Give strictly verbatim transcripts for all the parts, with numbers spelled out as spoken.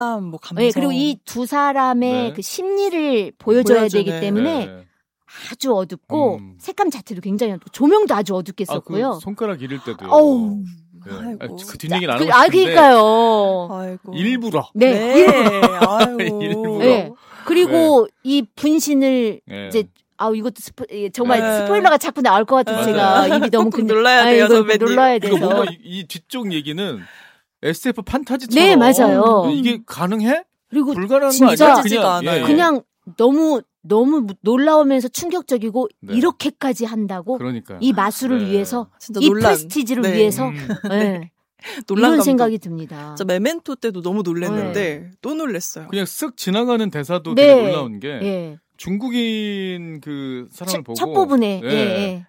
뭐 감성. 네, 그리고 이 두 사람의 네. 그 심리를 보여줘야 보여주네. 되기 때문에 네. 아주 어둡고 음. 색감 자체도 굉장히 어둡고 조명도 아주 어둡게 아, 썼고요. 그 손가락 이릴 때도요. 어우. 네. 아이고. 아, 그 뒷얘기는 안 하고 그, 아, 싶은데 그러니까요. 아이고. 일부러. 네. 네. 아이고. 일부러. 네. 그리고 이 분신을 네. 이제 아 이것도 스포, 예, 정말 네. 스포일러가 자꾸 나올 것 같아서 네. 제가 입이 너무 꾹꾹 눌러야 아, 돼요, 이거 선배님. 눌러야 이거 돼서. 뭔가 이, 이 뒤쪽 얘기는 에스에프 판타지처럼 네, 맞아요. 이게 가능해? 그리고 불가능한 진짜 거 아니야? 그냥 예, 예. 그냥 너무 너무 놀라우면서 충격적이고 네. 이렇게까지 한다고 그러니까요. 이 마술을 네. 위해서 진짜 이 놀란. 프레스티지를 네. 위해서 음. 네. 놀란 이런 감동. 생각이 듭니다. 진짜 메멘토 때도 너무 놀랬는데 네. 또 놀랬어요. 그냥 쓱 지나가는 대사도 네. 되게 놀라운 게 예. 중국인 그 사람을 첫, 보고 첫 부분에 예, 예, 예.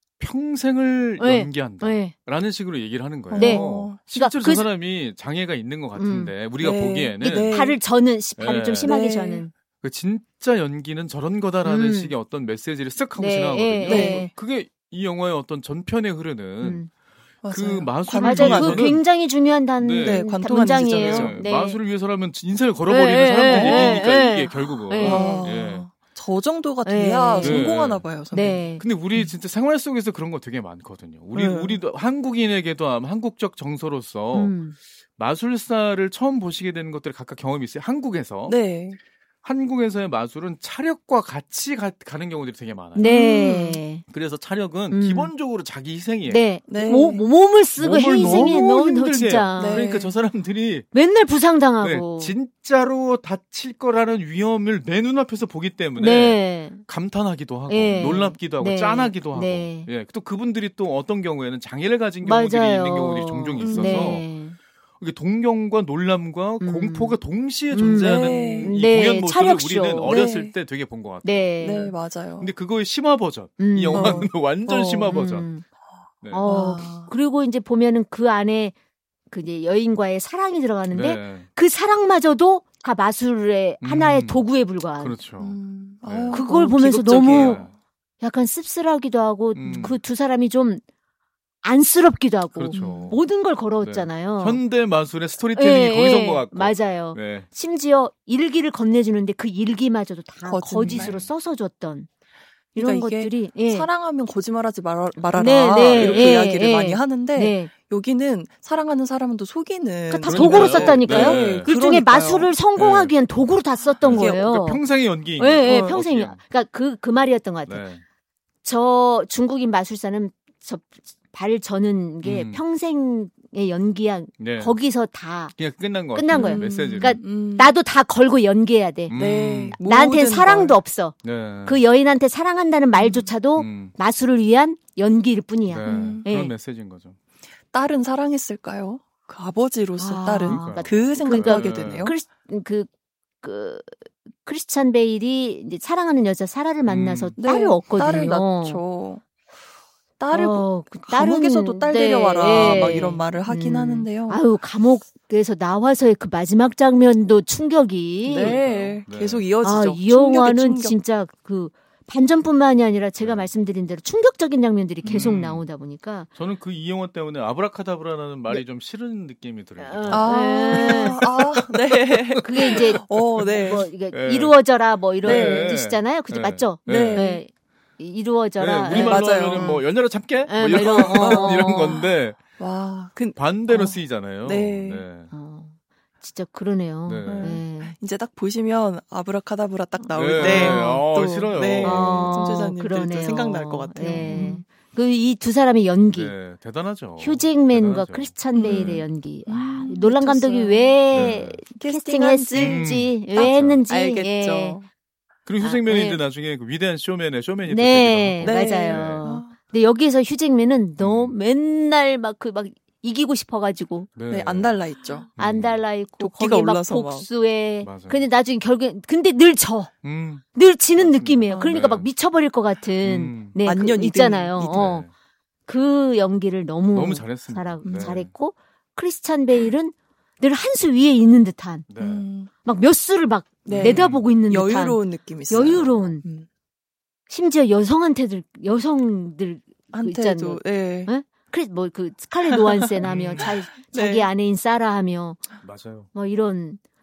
평생을 네. 연기한다 네. 라는 식으로 얘기를 하는 거예요. 네. 실제로 그러니까 저 그- 사람이 장애가 있는 것 같은데 우리가 네. 보기에는 이게 네. 발을 저는 시- 발을 네. 좀 심하게 네. 저는 그 진짜 연기는 저런 거다라는 음. 식의 어떤 메시지를 쓱 하고 네, 지나가거든요. 예, 예. 그게 이 영화의 어떤 전편에 흐르는 음. 그 맞아요. 마술을 맞아요. 위해서는 그 굉장히 중요한 단 네. 네, 관통하는 문장이에요. 지점이죠. 네. 마술을 위해서라면 인생을 걸어버리는 네, 사람들 네, 얘기니까 네, 이게 네. 결국은. 네. 아, 예. 저 정도가 돼야 네. 성공하나 봐요. 선배님. 네. 근데 우리 진짜 생활 속에서 그런 거 되게 많거든요. 우리 네. 우리도 한국인에게도 아마 한국적 정서로서 음. 마술사를 처음 보시게 되는 것들이 각각 경험이 있어요. 한국에서 네. 한국에서의 마술은 차력과 같이 가, 가는 경우들이 되게 많아요. 네. 그래서 차력은 음. 기본적으로 자기 희생이에요. 네. 네. 모, 몸을 쓰고 몸을 희생이 너무 너무 힘들게. 진짜 네. 그러니까 저 사람들이 맨날 네, 부상당하고 진짜로 다칠 거라는 위험을 내 눈앞에서 보기 때문에 네. 감탄하기도 하고 네. 놀랍기도 하고 네. 짠하기도 하고 네. 예, 또 그분들이 또 어떤 경우에는 장애를 가진 경우들이 맞아요. 있는 경우들이 종종 있어서 네. 이게 동경과 놀람과 음. 공포가 동시에 음. 존재하는 네. 이 네, 공연 모습을 차력쇼. 우리는 어렸을 네. 때 되게 본 것 같아요. 네. 네, 맞아요. 근데 그거의 심화 버전. 음. 이 영화는 완전 어. 심화 버전. 음. 네. 어, 아. 그리고 이제 보면은 그 안에 그 이제 여인과의 사랑이 들어가는데 네. 그 사랑마저도 다 마술의 음. 하나의 도구에 불과한. 그렇죠. 음. 네. 아유, 그걸 너무 보면서 비극적이에요. 너무 약간 씁쓸하기도 하고 음. 그 두 사람이 좀 안쓰럽기도 하고 그렇죠. 모든 걸 걸어왔잖아요. 현대 마술의 스토리텔링이 예, 거기서 예, 온것 같고. 맞아요. 네. 심지어 일기를 건네주는데 그 일기마저도 다 거짓말. 거짓으로 써서 줬던 이런 그러니까 이게 것들이 예. 사랑하면 거짓말하지 말아, 말아라 네, 네, 이렇게 예, 이야기를 예. 많이 하는데 네. 여기는 사랑하는 사람은 또 속이는 그러니까 다 그러니까요. 도구로 썼다니까요. 네. 일종의 그러니까요. 마술을 성공하기 위한 도구로 다 썼던 이게 거예요. 그러니까 평생의 연기인 예, 예, 거죠. 평생. 어떻게 그러니까 그, 그 말이었던 것 같아요. 네. 저 중국인 마술사는 저 발 저는 게 음. 평생의 연기야. 네. 거기서 다. 그냥 끝난 거 끝난 같아요. 거예요. 메시지를. 그러니까 음. 나도 다 걸고 연기해야 돼. 음. 네. 나한텐 모든 사랑도 걸. 없어. 네. 그 여인한테 사랑한다는 말조차도 음. 마술을 위한 연기일 뿐이야. 네. 음. 그런 예. 메시지인 거죠. 딸은 사랑했을까요? 그 아버지로서 아, 딸은 그러니까요. 그 생각도 그러니까 하게 되네요. 크리스, 그, 그, 크리스찬 베일이 이제 사랑하는 여자 사라를 만나서 네, 딸을 얻거든요. 딸을 낳죠. 딸을 어, 그 감옥에서도 딸 네, 데려와라 예. 막 이런 말을 하긴 음. 하는데요. 아유, 감옥에서 나와서의 그 마지막 장면도 충격이. 네, 네. 계속 아, 이어지죠. 이 충격에 영화는 충격. 진짜 그 반전뿐만이 아니라 제가 네. 말씀드린 대로 충격적인 장면들이 계속 음. 나오다 보니까. 저는 그 이 영화 때문에 아브라카다브라라는 말이 좀 싫은 느낌이 들어요. 어, 아, 네. 아, 네. 그게 이제 어, 네. 뭐 이게 네. 이루어져라 뭐 이런 네. 뜻이잖아요. 그죠? 네. 맞죠? 네. 네. 이루어져라. 네, 우리말로 맞아요. 하면은 뭐 연애로 참게 뭐 네, 이런, 뭐 이런, 어, 이런 어. 건데 와, 그 반대로 어. 쓰이잖아요. 네. 어, 진짜 그러네요. 네. 네. 이제 딱 보시면 아브라카다브라 딱 나올 네. 때 어, 또, 싫어요. 네, 어, 청취자님들도 그러네요. 생각날 것 같아요. 네. 음. 그 이 두 사람의 연기. 네, 대단하죠. 휴잭맨과 대단하죠. 크리스찬 베일의 음. 연기. 음, 와, 놀란 미쳤어요. 감독이 왜 네. 캐스팅했을지, 음. 왜 했는지. 알겠죠. 예. 그리고 아, 휴잭맨이 네. 이제 나중에 그 위대한 쇼맨의 쇼맨이 네, 또 되기도 하고. 네. 맞아요. 아, 근데 여기에서 휴잭맨은 너 음. 맨날 막 그 막 이기고 싶어가지고 네, 안 달라 있죠. 안 달라 있고 도끼가 거기 막 올라서 막. 복수해. 맞아요. 근데 나중에 결국에 근데 늘 져. 음. 늘 지는 맞습니다. 느낌이에요. 그러니까 네. 막 미쳐버릴 것 같은 음. 네, 그 안년 있잖아요. 이듬, 어. 네. 그 연기를 너무, 너무 잘했습니다. 잘하, 네. 잘했고 크리스찬 베일은 늘 한 수 위에 있는 듯한 네. 음, 막 몇 수를 막 네. 내다보고 있는 듯한 여유로운 느낌이 있어요. 여유로운 음. 심지어 여성한테들 여성들 한테도 있잖아요. 네. 에? 크리 뭐그 스칼렛 노한센 하며 자, 자기 네. 아내인 사라 하며 맞아요. 뭐 이런